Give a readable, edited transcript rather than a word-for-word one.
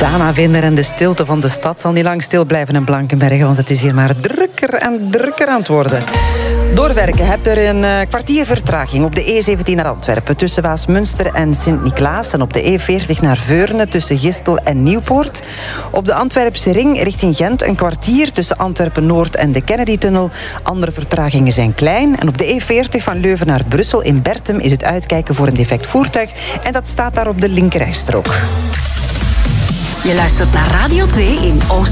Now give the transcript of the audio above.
Dana Winder en de stilte van de stad zal niet lang stil blijven in Blankenberge, want het is hier maar drukker en drukker aan het worden. Doorwerken hebt er een kwartier vertraging op de E17 naar Antwerpen tussen Waasmunster en Sint-Niklaas en op de E40 naar Veurne tussen Gistel en Nieuwpoort. Op de Antwerpse ring richting Gent een kwartier tussen Antwerpen-Noord en de Kennedy-tunnel. Andere vertragingen zijn klein. En op de E40 van Leuven naar Brussel in Bertem is het uitkijken voor een defect voertuig en dat staat daar op de linkerrijstrook. Je luistert naar Radio 2 in Oost.